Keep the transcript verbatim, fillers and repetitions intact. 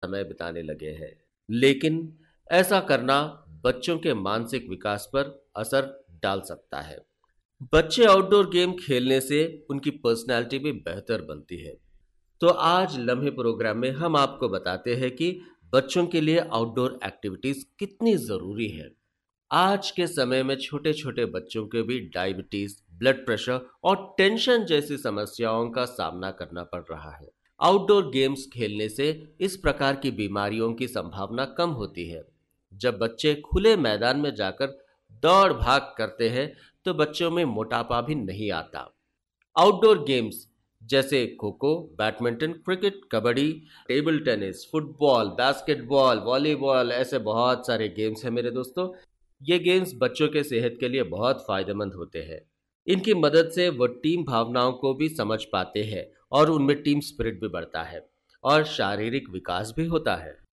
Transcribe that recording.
समय बिताने लगे हैं। लेकिन ऐसा करना बच्चों के मानसिक विकास पर असर डाल सकता है। बच्चे आउटडोर गेम खेलने से उनकी पर्सनैलिटी भी बेहतर बनती है। तो आज लम्हे प्रोग्राम में हम आपको बताते हैं कि बच्चों के लिए आउटडोर एक्टिविटीज कितनी जरूरी है। आज के समय में छोटे छोटे बच्चों के भी डायबिटीज, ब्लड प्रेशर और टेंशन जैसी समस्याओं का सामना करना पड़ रहा है। आउटडोर गेम्स खेलने से इस प्रकार की बीमारियों की संभावना कम होती है। जब बच्चे खुले मैदान में जाकर दौड़ भाग करते हैं तो बच्चों में मोटापा भी नहीं आता। आउटडोर गेम्स जैसे kho kho, badminton, cricket, kabaddi, table tennis, football, basketball, volleyball, ऐसे बहुत सारे गेम्स हैं मेरे दोस्तों। ये गेम्स बच्चों के सेहत के लिए बहुत फायदेमंद होते हैं। इनकी मदद से वो टीम भावनाओं को भी समझ पाते हैं और उनमें टीम स्पिरिट भी बढ़ता है और शारीरिक विकास भी होता है।